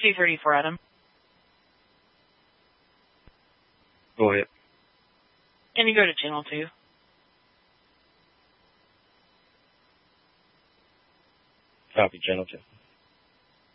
234, Adam. Go ahead. Can you go to channel 2? Copy, channel 2.